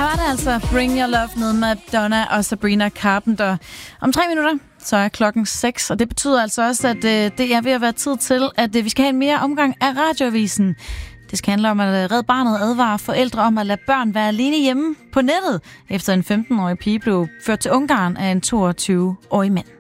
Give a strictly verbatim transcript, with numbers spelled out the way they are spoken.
var det altså Bring Your Love med Madonna og Sabrina Carpenter. Om tre minutter, så er klokken seks, og det betyder altså også, at øh, det er ved at være tid til, at øh, vi skal have en mere omgang af radioavisen. Det skal handle om, at Red Barnet advarer forældre om at lade børn være alene hjemme på nettet, efter en femten-årig pige blev ført til Ungarn af en toogtyve-årig mand.